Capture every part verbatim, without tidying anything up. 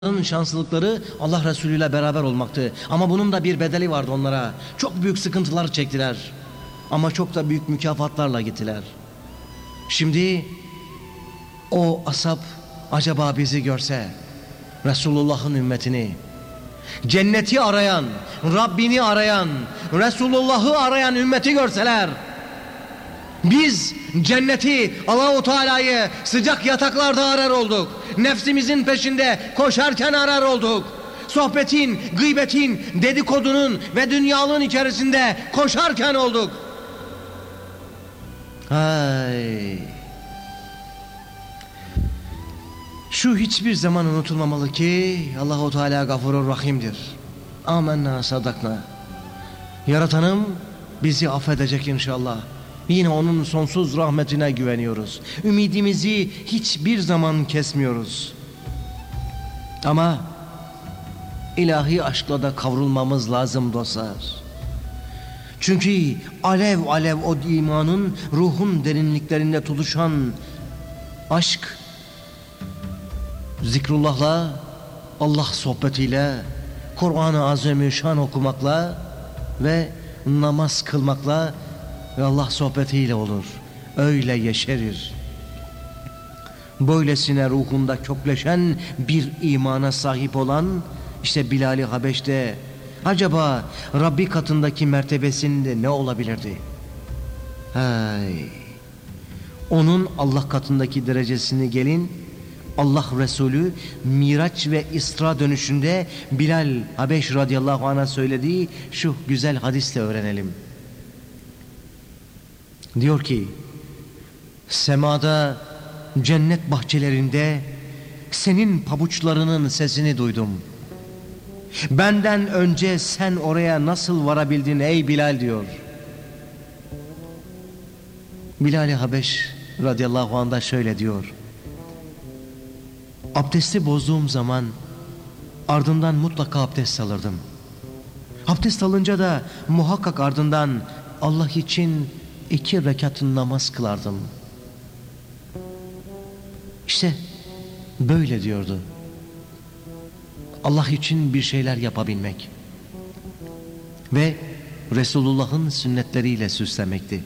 Şanslılıkları Allah Resulü ile beraber olmaktı. Ama bunun da bir bedeli vardı onlara. Çok büyük sıkıntılar çektiler. Ama çok da büyük mükafatlarla gittiler. Şimdi o ashab acaba bizi görse, Resulullah'ın ümmetini, cenneti arayan, Rabbini arayan, Resulullah'ı arayan ümmeti görseler, biz cenneti, Allahu Teala'yı sıcak yataklarda arar olduk. Nefsimizin peşinde koşarken arar olduk. Sohbetin, gıybetin, dedikodunun ve dünyalığın içerisinde koşarken olduk. Hay. Şu hiçbir zaman unutulmamalı ki Allahu Teala Gafurur Rahim'dir. Amenna sadakna. Yaratanım bizi affedecek inşallah. Yine onun sonsuz rahmetine güveniyoruz. Ümidimizi hiçbir zaman kesmiyoruz. Ama ilahi aşkla da kavrulmamız lazım dostlar. Çünkü alev alev o imanın, ruhun derinliklerinde tutuşan aşk, zikrullahla, Allah sohbetiyle, Kur'an-ı Azimüşşan okumakla ve namaz kılmakla ve Allah sohbetiyle olur. Öyle yeşerir. Böylesine ruhunda kökleşen bir imana sahip olan işte Bilal-i Habeş'te acaba Rabbi katındaki mertebesinde ne olabilirdi? Hay. Onun Allah katındaki derecesini gelin Allah Resulü Miraç ve İsra dönüşünde Bilal Habeş radıyallahu anh'a söylediği şu güzel hadisle öğrenelim. Diyor ki, semada, cennet bahçelerinde senin pabuçlarının sesini duydum. Benden önce sen oraya nasıl varabildin ey Bilal diyor. Bilal-i Habeş radıyallahu anh da şöyle diyor. Abdesti bozduğum zaman ardından mutlaka abdest alırdım. Abdest alınca da muhakkak ardından Allah için iki rekatın namaz kılardım. İşte böyle diyordu. Allah için bir şeyler yapabilmek ve Resulullah'ın sünnetleriyle süslemekti.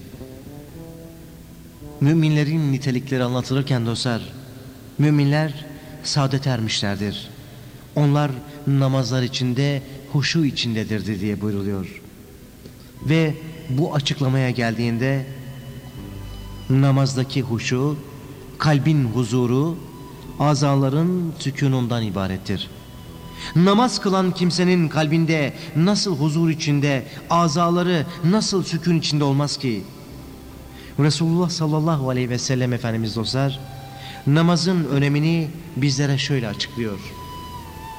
Müminlerin nitelikleri anlatılırken dostlar, müminler saadet ermişlerdir. Onlar namazlar içinde huşu içindedir diye buyruluyor. Ve bu açıklamaya geldiğinde namazdaki huşu, kalbin huzuru, azaların sükunundan ibarettir. Namaz kılan kimsenin kalbinde nasıl huzur içinde, azaları nasıl sükun içinde olmaz ki? Resulullah sallallahu aleyhi ve sellem Efendimiz dostlar, namazın önemini bizlere şöyle açıklıyor.